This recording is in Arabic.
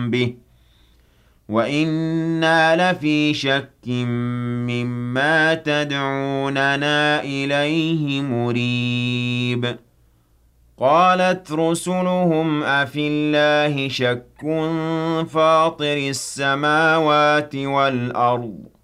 بِهِ وَإِنَّا لَفِي شَكٍّ مِّمَّا تَدْعُونَنَا إِلَيْهِ مُرِيبٍ قَالَتْ رُسُلُهُمْ أَفِي اللَّهِ شَكٌّ فَاطِرِ السَّمَاوَاتِ وَالْأَرْضِ